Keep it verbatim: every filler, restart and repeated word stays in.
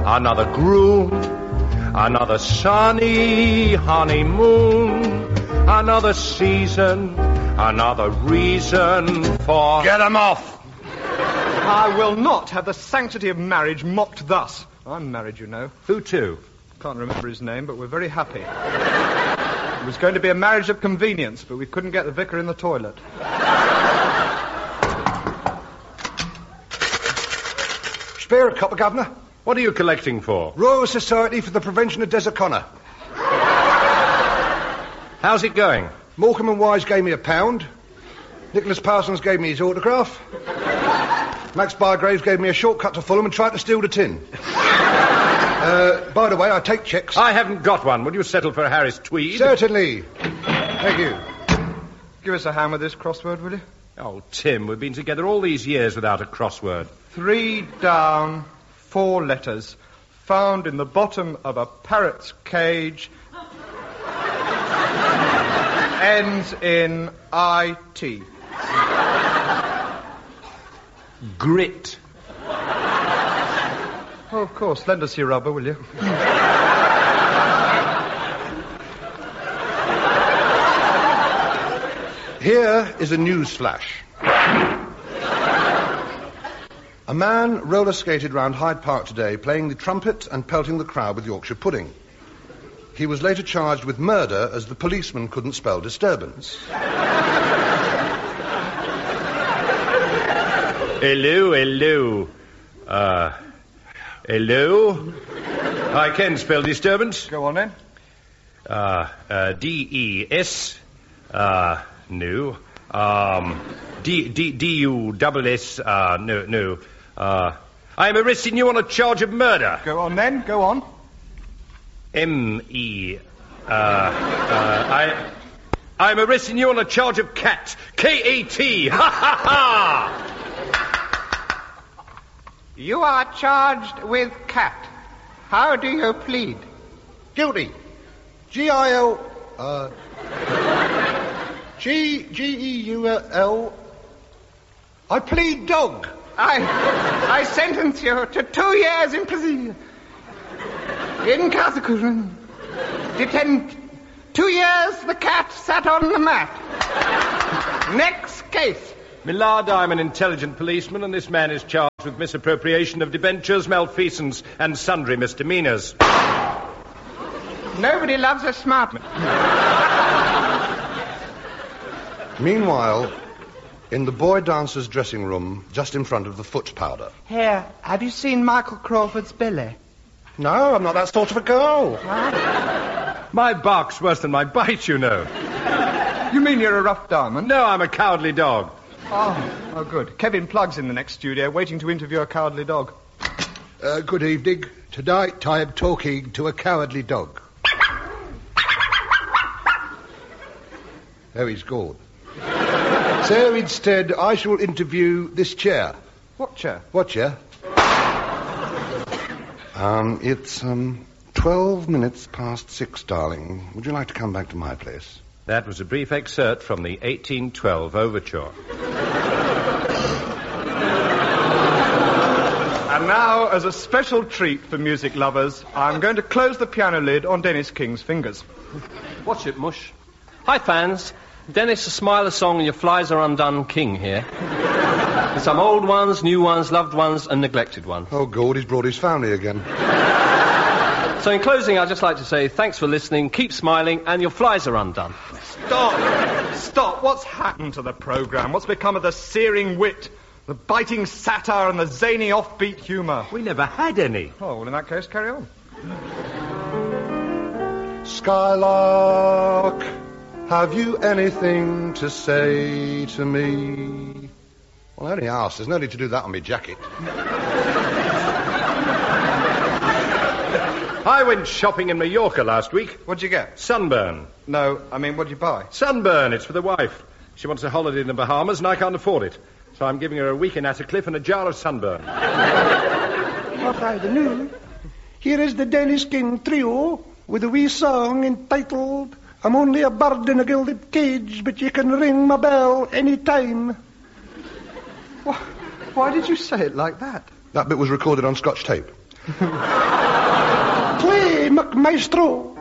another groom, another sunny honeymoon, another season, another reason for... Get 'em off! I will not have the sanctity of marriage mocked thus. I'm married, you know. Who to? Can't remember his name, but we're very happy. It was going to be a marriage of convenience, but we couldn't get the vicar in the toilet. Spare a copper, Governor. What are you collecting for? Royal Society for the Prevention of Desert Connor. How's it going? Morecambe and Wise gave me a pound. Nicholas Parsons gave me his autograph. Max Bygraves gave me a shortcut to Fulham and tried to steal the tin. Uh, by the way, I take cheques. I haven't got one. Will you settle for Harris Tweed? Certainly. Thank you. Give us a hand with this crossword, will you? Oh, Tim, we've been together all these years without a crossword. Three down, four letters, found in the bottom of a parrot's cage, ends in I T. Grit. Oh, of course. Lend us your rubber, will you? Here is a news flash. A man roller skated round Hyde Park today, playing the trumpet and pelting the crowd with Yorkshire pudding. He was later charged with murder as the policeman couldn't spell disturbance. Hello, hello. Uh, hello? I can spell disturbance. Go on, then. Uh, uh, D E S. Uh, no. Um, D, D, D U double S, uh, no, no. Uh, I am arresting you on a charge of murder. Go on, then. Go on. M E. Uh, uh, I... I'm arresting you on a charge of cat. K A T. Ha, ha, ha! You are charged with cat. How do you plead? Guilty. G I L... Uh... G... G E U L... I plead dog. I... I sentence you to two years in prison. Incarceration. Detent... Two years the cat sat on the mat. Next case. Millard, I'm an intelligent policeman, and this man is charged with misappropriation of debentures, malfeasance, and sundry misdemeanors. Nobody loves a smart man. Meanwhile, in the boy dancer's dressing room, just in front of the foot powder. Here, have you seen Michael Crawford's Billy? No, I'm not that sort of a girl. My bark's worse than my bite, you know. You mean you're a rough diamond? No, I'm a cowardly dog. Oh, oh, good. Kevin Plugg's in the next studio, waiting to interview a cowardly dog. Uh, good evening. Tonight I am talking to a cowardly dog. Oh, he's gone. So instead, I shall interview this chair. What chair? What chair? Um, it's, um, twelve minutes past six, darling. Would you like to come back to my place? That was a brief excerpt from the eighteen twelve Overture. And now, as a special treat for music lovers, I'm going to close the piano lid on Dennis King's fingers. Watch it, Mush. Hi, fans. Dennis, a Smiler song and your flies are undone King here. Some old ones, new ones, loved ones, and neglected ones. Oh, God, he's brought his family again. So in closing, I'd just like to say thanks for listening, keep smiling, and your flies are undone. Stop! Stop! What's happened to the programme? What's become of the searing wit, the biting satire, and the zany offbeat humour? We never had any. Oh, well, in that case, carry on. Skylark, have you anything to say to me? Well, I only asked. There's no need to do that on my jacket. I went shopping in Mallorca last week. What'd you get? Sunburn. No, I mean, what'd you buy? Sunburn. It's for the wife. She wants a holiday in the Bahamas, and I can't afford it. So I'm giving her a week in Attercliffe and a jar of sunburn. What I know. Here is the Dennis King Trio with a wee song entitled I'm Only a Bird in a Gilded Cage, but you can ring my bell any time. Why, why did you say it like that? That bit was recorded on Scotch tape. Play, McMaestro.